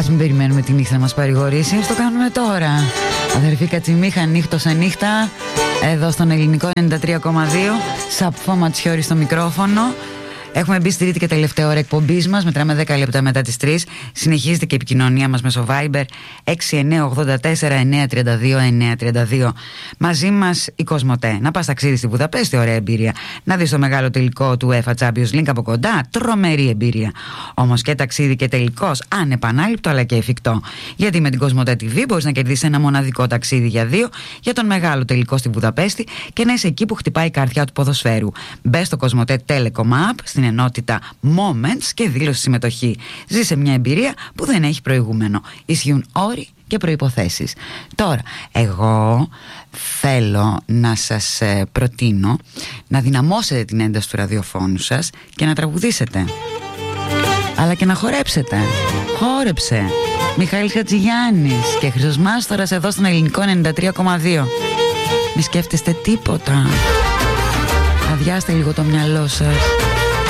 Ας μην περιμένουμε τη νύχτα να μας παρηγορήσει, ας το κάνουμε τώρα. Αδερφή Κατσιμίχα, νύχτωσα νύχτα, εδώ στον Ελληνικό 93,2. Σαπφό Ματσιόρι στο μικρόφωνο. Έχουμε μπει στη τρίτη και τελευταία ώρα εκπομπής μας. Μετράμε 10 λεπτά μετά τις 3. Συνεχίζεται και η επικοινωνία μας μέσω Viber 6984-932-932. Μαζί μας η Κοσμοτέ. Να πας ταξίδι στη Βουδαπέστη, ωραία εμπειρία. Να δεις το μεγάλο τελικό του UEFA Champions League από κοντά, τρομερή εμπειρία. Όμως και ταξίδι και τελικός, ανεπανάληπτο αλλά και εφικτό. Γιατί με την Κοσμοτέ TV μπορείς να κερδίσεις ένα μοναδικό ταξίδι για 2 για τον μεγάλο τελικό στη Βουδαπέστη και να είσαι εκεί που χτυπάει η καρδιά του ποδοσφαίρου. Μπες στο Κοσμοτέ Telecom App, στην ενότητα Moments και δήλωση συμμετοχή. Ζήσε μια εμπειρία που δεν έχει προηγούμενο. Ισχύουν όροι και προϋποθέσεις. Τώρα, εγώ θέλω να σας προτείνω να δυναμώσετε την ένταση του ραδιοφώνου σας και να τραγουδήσετε. Αλλά και να χορέψετε. Χόρεψε. Μιχαήλ Χατζηγιάννης και Χρυσοσμάστορας εδώ στον Ελληνικό 93,2. Μη σκέφτεστε τίποτα. Αδειάστε λίγο το μυαλό σας.